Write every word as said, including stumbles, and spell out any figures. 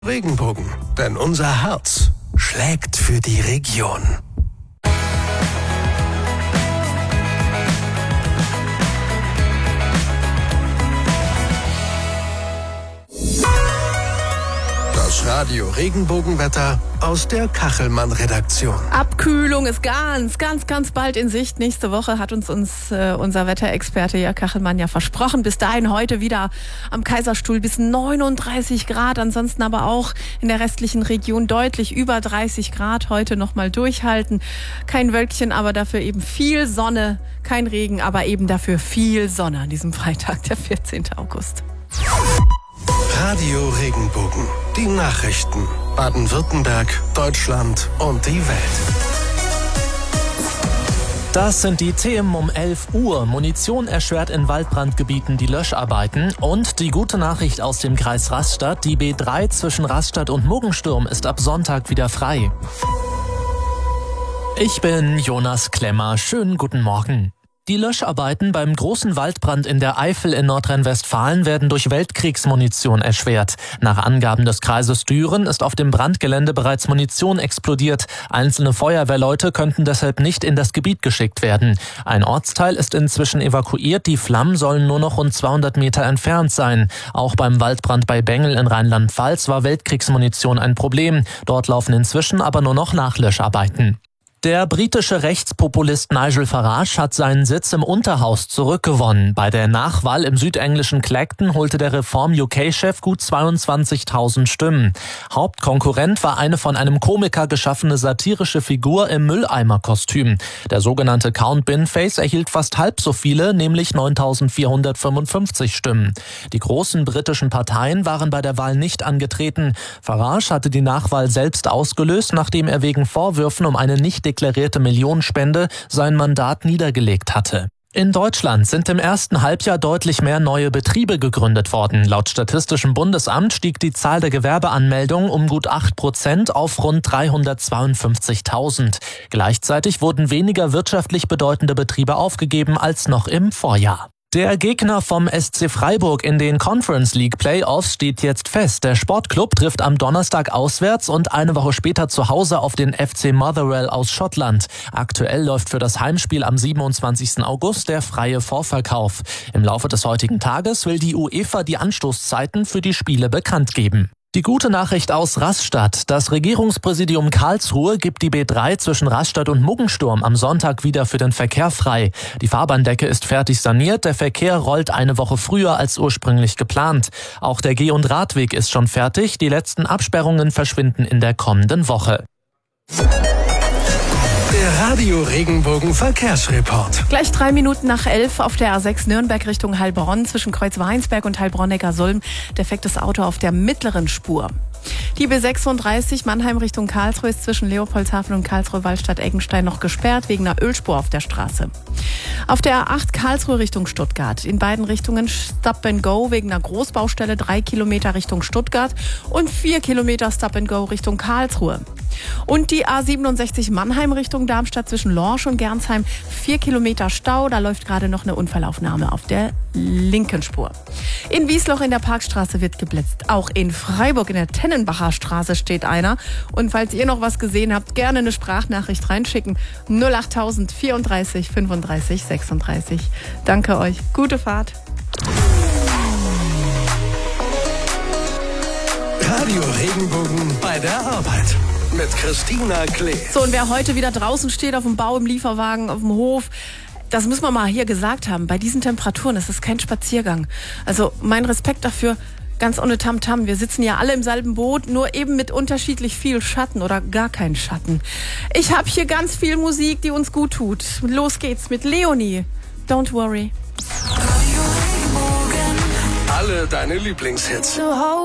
Regenbogen, denn unser Herz schlägt für die Region. Das Radio Regenbogenwetter aus der Kachelmann-Redaktion. Abkühlung ist ganz, ganz, ganz bald in Sicht. Nächste Woche hat uns, uns äh, unser Wetterexperte Jörg Kachelmann ja versprochen. Bis dahin heute wieder am Kaiserstuhl bis neununddreißig Grad. Ansonsten aber auch in der restlichen Region deutlich über dreißig Grad. Heute nochmal durchhalten. Kein Wölkchen, aber dafür eben viel Sonne. Kein Regen, aber eben dafür viel Sonne an diesem Freitag, der vierzehnten August. Radio Regenbogen. Die Nachrichten. Baden-Württemberg, Deutschland und die Welt. Das sind die Themen um elf Uhr. Munition erschwert in Waldbrandgebieten die Löscharbeiten. Und die gute Nachricht aus dem Kreis Rastatt. Die B drei zwischen Rastatt und Muggensturm ist ab Sonntag wieder frei. Ich bin Jonas Klemmer. Schönen guten Morgen. Die Löscharbeiten beim großen Waldbrand in der Eifel in Nordrhein-Westfalen werden durch Weltkriegsmunition erschwert. Nach Angaben des Kreises Düren ist auf dem Brandgelände bereits Munition explodiert. Einzelne Feuerwehrleute könnten deshalb nicht in das Gebiet geschickt werden. Ein Ortsteil ist inzwischen evakuiert. Die Flammen sollen nur noch rund zweihundert Meter entfernt sein. Auch beim Waldbrand bei Bengel in Rheinland-Pfalz war Weltkriegsmunition ein Problem. Dort laufen inzwischen aber nur noch Nachlöscharbeiten. Der britische Rechtspopulist Nigel Farage hat seinen Sitz im Unterhaus zurückgewonnen. Bei der Nachwahl im südenglischen Clacton holte der Reform-U K-Chef gut zweiundzwanzigtausend Stimmen. Hauptkonkurrent war eine von einem Komiker geschaffene satirische Figur im Mülleimerkostüm. Der sogenannte Count Binface erhielt fast halb so viele, nämlich neuntausendvierhundertfünfundfünfzig Stimmen. Die großen britischen Parteien waren bei der Wahl nicht angetreten. Farage hatte die Nachwahl selbst ausgelöst, nachdem er wegen Vorwürfen um eine nicht deklarierte Millionenspende sein Mandat niedergelegt hatte. In Deutschland sind im ersten Halbjahr deutlich mehr neue Betriebe gegründet worden. Laut Statistischem Bundesamt stieg die Zahl der Gewerbeanmeldungen um gut acht Prozent auf rund dreihundertzweiundfünfzigtausend. Gleichzeitig wurden weniger wirtschaftlich bedeutende Betriebe aufgegeben als noch im Vorjahr. Der Gegner vom S C Freiburg in den Conference League Playoffs steht jetzt fest. Der Sportclub trifft am Donnerstag auswärts und eine Woche später zu Hause auf den F C Motherwell aus Schottland. Aktuell läuft für das Heimspiel am siebenundzwanzigsten August der freie Vorverkauf. Im Laufe des heutigen Tages will die UEFA die Anstoßzeiten für die Spiele bekannt geben. Die gute Nachricht aus Rastatt. Das Regierungspräsidium Karlsruhe gibt die B drei zwischen Rastatt und Muggensturm am Sonntag wieder für den Verkehr frei. Die Fahrbahndecke ist fertig saniert, der Verkehr rollt eine Woche früher als ursprünglich geplant. Auch der Geh- und Radweg ist schon fertig, die letzten Absperrungen verschwinden in der kommenden Woche. Der Radio Regenbogen Verkehrsreport. Gleich drei Minuten nach elf auf der A sechs Nürnberg Richtung Heilbronn zwischen Kreuzweinsberg und Heilbronn-Neckarsulm. Defektes Auto auf der mittleren Spur. Die B sechsunddreißig Mannheim Richtung Karlsruhe ist zwischen Leopoldshafen und Karlsruhe-Wallstadt-Eggenstein noch gesperrt wegen einer Ölspur auf der Straße. Auf der A acht Karlsruhe Richtung Stuttgart. In beiden Richtungen Stop and Go wegen einer Großbaustelle, drei Kilometer Richtung Stuttgart und vier Kilometer Stop and Go Richtung Karlsruhe. Und die A siebenundsechzig Mannheim Richtung Darmstadt zwischen Lorsch und Gernsheim, vier Kilometer Stau. Da läuft gerade noch eine Unfallaufnahme auf der linken Spur. In Wiesloch in der Parkstraße wird geblitzt. Auch in Freiburg in der Tennenbacher Straße steht einer. Und falls ihr noch was gesehen habt, gerne eine Sprachnachricht reinschicken. null achttausend vierunddreißig fünfunddreißig sechsunddreißig. Danke euch. Gute Fahrt. Radio Regenbogen bei der Arbeit. Mit Christina Klee. So, und wer heute wieder draußen steht, auf dem Bau, im Lieferwagen, auf dem Hof, das müssen wir mal hier gesagt haben. Bei diesen Temperaturen ist es kein Spaziergang. Also mein Respekt dafür, ganz ohne Tamtam. Wir sitzen ja alle im selben Boot, nur eben mit unterschiedlich viel Schatten oder gar kein Schatten. Ich habe hier ganz viel Musik, die uns gut tut. Los geht's mit Leonie. Don't worry. Alle deine Lieblingshits.